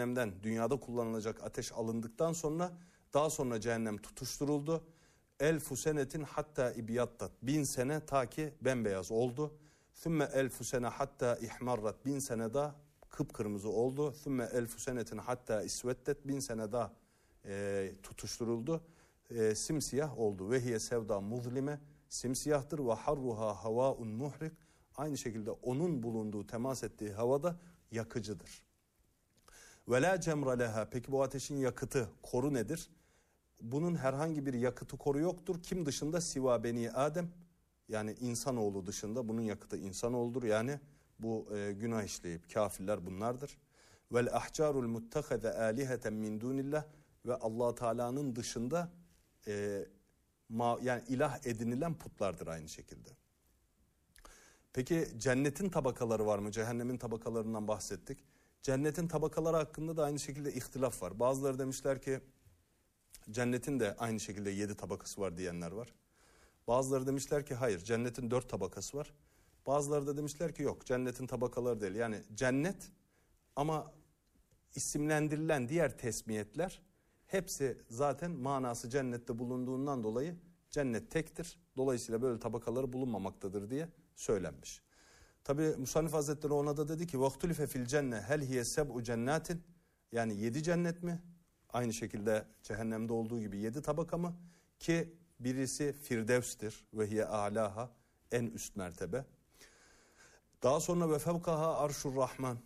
cehennemden dünyada kullanılacak ateş alındıktan sonra daha sonra cehennem tutuşturuldu. Elfu senetin hatta ibiyattat. 1000 sene ta ki bembeyaz oldu. Sümme elfu sene hatta ihmarrat. 1000 sene daha kıpkırmızı oldu. Sümme elfu senetin hatta isvettet. 1000 sene daha tutuşturuldu. Simsiyah oldu. Ve hiye sevda muzlime. Simsiyahtır ve harruha havaun muhrik. Aynı şekilde onun bulunduğu, temas ettiği havada yakıcıdır. Ve la cemra leha. Peki bu ateşin yakıtı, koru nedir? Bunun herhangi bir yakıtı, koru yoktur. Kim dışında? Siva beni Adem. Yani insanoğlu dışında bunun yakıtı insanoğludur. Yani bu günah işleyip kafirler bunlardır. Vel ahcarul muttahaze aliheten min dunillah. Ve Allah Teala'nın dışında yani ilah edinilen putlardır aynı şekilde. Peki cennetin tabakaları var mı? Cehennemin tabakalarından bahsettik. Cennetin tabakaları hakkında da aynı şekilde ihtilaf var. Bazıları demişler ki cennetin de aynı şekilde 7 tabakası var diyenler var. Bazıları demişler ki hayır, cennetin 4 tabakası var. Bazıları da demişler ki yok, cennetin tabakaları değil. Yani cennet ama isimlendirilen diğer tesmiyetler hepsi zaten manası cennette bulunduğundan dolayı cennet tektir. Dolayısıyla böyle tabakaları bulunmamaktadır diye söylenmiş. Tabi Musannif Hazretleri ona da dedi ki وَاخْتُلِفَ فِي الْجَنَّةِ هَلْ هِيَ سَبْعُ cennetin. Yani 7 cennet mi? Aynı şekilde cehennemde olduğu gibi 7 tabaka mı? Ki birisi Firdevs'tir ve hiye a'laha, en üst mertebe. Daha sonra ve fevkaha arşur rahman.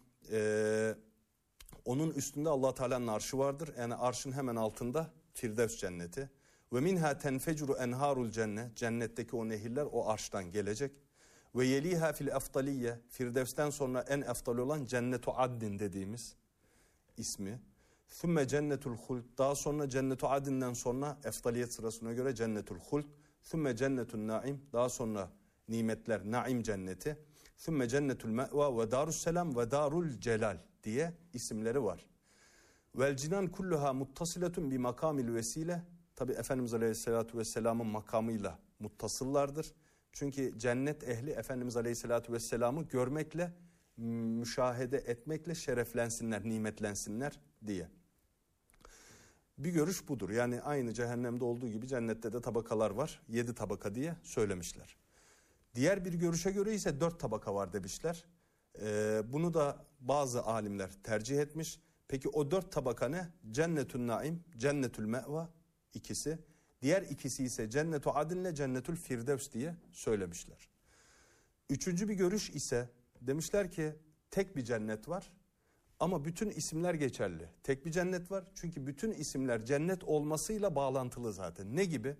Onun üstünde Allah Teala'nın arşı vardır. Yani arşın hemen altında Firdevs cenneti. Ve minha tenfecru enharul cennet. Cennetteki o nehirler o arştan gelecek. Ve yeliha fil eftaliyye. Firdevs'ten sonra en eftal olan cennetu addin dediğimiz ismi. Sümme cennetul huld. Daha sonra cennetu addinden sonra eftaliyet sırasına göre cennetul huld. Sümme cennetun naim. Daha sonra nimetler, naim cenneti. Sümme cennetul me'va ve darusselam ve darul celal diye isimleri var. Vel cinan kulluha muttasiletun bi makamil vesile. Tabi Efendimiz Aleyhisselatü Vesselam'ın makamıyla muttasıllardır. Çünkü cennet ehli Efendimiz Aleyhisselatü Vesselam'ı görmekle, müşahede etmekle şereflensinler, nimetlensinler diye. Bir görüş budur. Yani aynı cehennemde olduğu gibi cennette de tabakalar var. 7 tabaka diye söylemişler. Diğer bir görüşe göre ise 4 tabaka var demişler. Bunu da bazı alimler tercih etmiş. Peki o 4 tabaka ne? Cennetün naim, cennetül me'va ikisi. Diğer ikisi ise cennetu adinle cennetül firdevs diye söylemişler. Üçüncü bir görüş ise demişler ki tek bir cennet var ama bütün isimler geçerli. Tek bir cennet var çünkü bütün isimler cennet olmasıyla bağlantılı zaten. Ne gibi?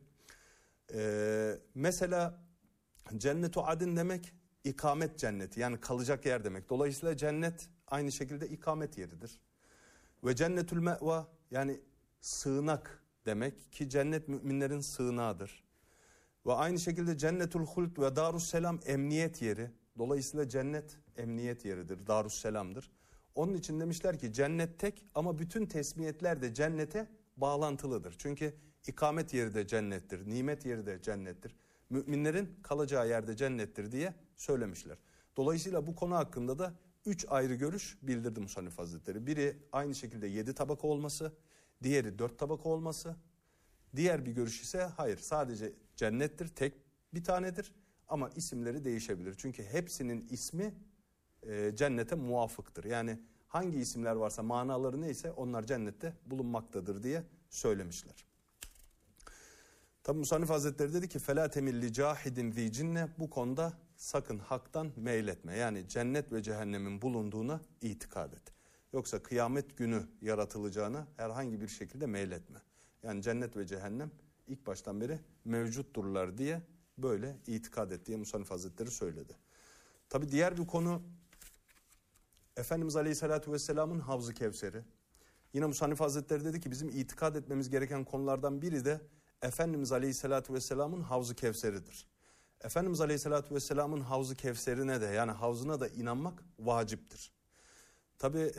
Mesela cennetu adin demek ikamet cenneti, yani kalacak yer demek. Dolayısıyla cennet aynı şekilde ikamet yeridir. Ve cennetül me'va yani sığınak demek ki cennet müminlerin sığınağıdır. Ve aynı şekilde cennetül huld ve darusselam emniyet yeri. Dolayısıyla cennet emniyet yeridir, darusselamdır. Onun için demişler ki cennet tek ama bütün tesmiyetler de cennete bağlantılıdır. Çünkü ikamet yeri de cennettir, nimet yeri de cennettir. Müminlerin kalacağı yerde cennettir diye söylemişler. Dolayısıyla bu konu hakkında da 3 ayrı görüş bildirdi Musannif Hazretleri. Biri aynı şekilde 7 tabaka olması, diğeri 4 tabaka olması. Diğer bir görüş ise hayır, sadece cennettir, tek bir tanedir ama isimleri değişebilir. Çünkü hepsinin ismi cennete muvafıktır. Yani hangi isimler varsa, manaları neyse onlar cennette bulunmaktadır diye söylemişler. Tabi Musannif Hazretleri dedi ki فَلَا تَمِلِّ جَاحِدٍ ذِي cinne. Bu konuda sakın haktan meyletme. Yani cennet ve cehennemin bulunduğuna itikad et. Yoksa kıyamet günü yaratılacağına herhangi bir şekilde meyletme. Yani cennet ve cehennem ilk baştan beri mevcutturlar diye böyle itikad et diye Musannif Hazretleri söyledi. Tabi diğer bir konu Efendimiz Aleyhisselatü Vesselam'ın Havz-ı Kevser'i. Yine Musannif Hazretleri dedi ki bizim itikad etmemiz gereken konulardan biri de Efendimiz Aleyhisselatü Vesselam'ın Havz-ı Kevser'idir. Efendimiz Aleyhisselatü Vesselam'ın Havz-ı Kevser'ine de yani havzına da inanmak vaciptir. Tabi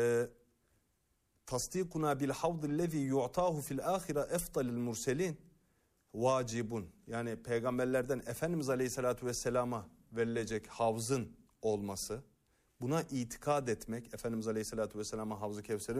tasdikuna bil havdillezî yu'tâhu fil âhire efdalil murselin vacibun. Yani peygamberlerden Efendimiz Aleyhisselatü Vesselam'a verilecek havzın olması, buna itikad etmek, Efendimiz Aleyhisselatü Vesselam'a Havz-ı Kevser'in